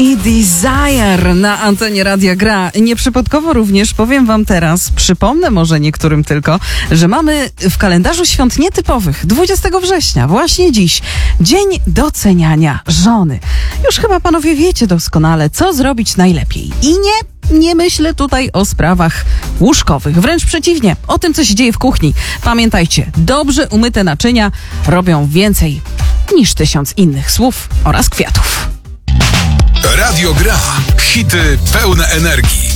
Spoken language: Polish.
i Desire na antenie Radia Gra. Nieprzypadkowo również powiem wam teraz, przypomnę może niektórym tylko, że mamy w kalendarzu świąt nietypowych 20 września, właśnie dziś, Dzień Doceniania Żony. Już chyba panowie wiecie doskonale, co zrobić najlepiej. I nie myślę tutaj o sprawach łóżkowych. Wręcz przeciwnie, o tym, co się dzieje w kuchni. Pamiętajcie, dobrze umyte naczynia robią więcej niż 1000 innych słów oraz kwiatów. Radio Gra. Hity pełne energii.